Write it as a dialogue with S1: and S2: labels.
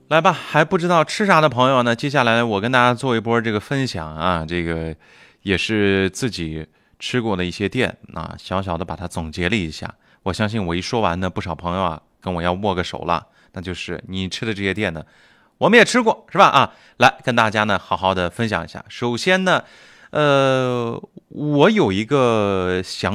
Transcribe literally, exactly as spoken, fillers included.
S1: 来吧，还不知道吃啥的朋友呢，接下来我跟大家做一波这个分享啊，这个也是自己吃过的一些店啊，小小的把它总结了一下。我相信我一说完呢，不少朋友啊跟我要握个手了，那就是你吃的这些店呢，我们也吃过，是吧？啊，来跟大家呢好好的分享一下。首先呢，呃，我有一个想。